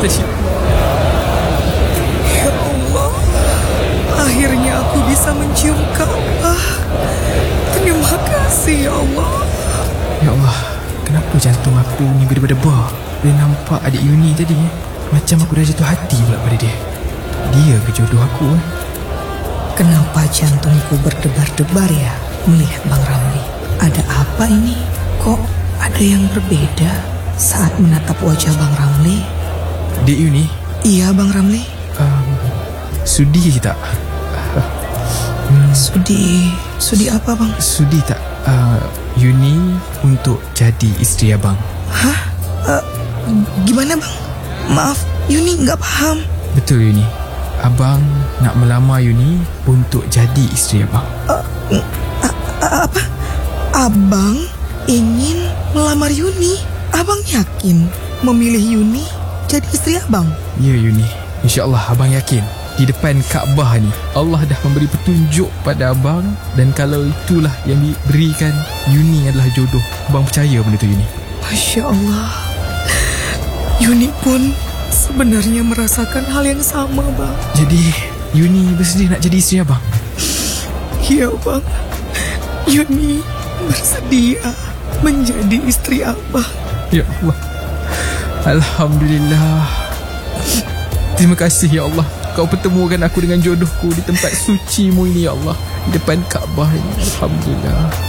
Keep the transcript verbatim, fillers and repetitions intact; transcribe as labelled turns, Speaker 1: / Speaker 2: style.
Speaker 1: tadi.
Speaker 2: Ya Allah, akhirnya aku bisa mencium Ka'bah. Terima kasih ya Allah.
Speaker 1: Ya Allah, kenapa jantung aku ni berdebar-debar bila nampak adik Yuni tadi? Macam aku dah jatuh hati pula pada dia. Dia ke jodoh aku eh?
Speaker 2: Kenapa jantungku berdebar-debar ya melihat Bang Ramli? Ada apa ini? Kok ada yang berbeda saat menatap wajah Bang Ramli?
Speaker 1: Dek Yuni?
Speaker 2: Iya Bang Ramli.
Speaker 1: um, Sudi tak?
Speaker 2: hmm. Sudi? Sudi apa Bang?
Speaker 1: Sudi tak uh, Yuni untuk jadi isteri abang?
Speaker 2: Hah? Uh, gimana Bang? Maaf, Yuni nggak paham.
Speaker 1: Betul Yuni, abang nak melamar Yuni untuk jadi isteri abang.
Speaker 2: uh, uh, uh, Apa? Abang ingin melamar Yuni? Abang yakin memilih Yuni jadi isteri abang?
Speaker 1: Ya Yuni, InsyaAllah abang yakin di depan Kaabah ni Allah dah memberi petunjuk pada abang, dan kalau itulah yang diberikan, Yuni adalah jodoh. Abang percaya benda tu Yuni?
Speaker 2: Masya Allah, Yuni pun sebenarnya merasakan hal yang sama Bang.
Speaker 1: Jadi Yuni bersedia nak jadi isteri abang?
Speaker 2: Iya Bang, Yuni bersedia menjadi istri abang.
Speaker 1: Ya Allah, Alhamdulillah. Terima kasih ya Allah, Kau pertemukan aku dengan jodohku di tempat suci-Mu ini ya Allah, di depan Kaabah ini. Alhamdulillah.